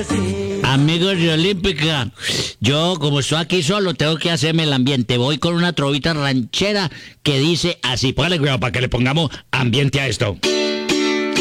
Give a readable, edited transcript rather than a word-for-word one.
Amigos de Olímpica, yo como estoy aquí solo tengo que hacerme el ambiente. Voy con una trovita ranchera que dice así. Póngale cuidado para que le pongamos ambiente a esto.